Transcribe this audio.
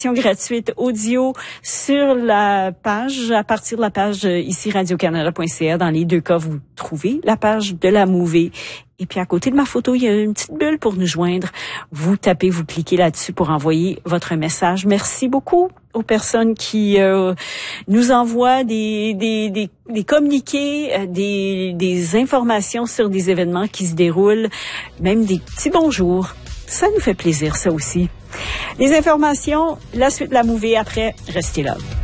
gratuite audio sur la page, à partir de la page ici radiocanada.ca. Dans les deux cas, vous trouvez la page de la Mouvée. Et puis à côté de ma photo, il y a une petite bulle pour nous joindre. Vous tapez, vous cliquez là-dessus pour envoyer votre message. Merci beaucoup aux personnes qui nous envoient des communiqués, des informations sur des événements qui se déroulent, même des petits bonjours. Ça nous fait plaisir, ça aussi. Les informations, la suite de la Mouvée après, restez là.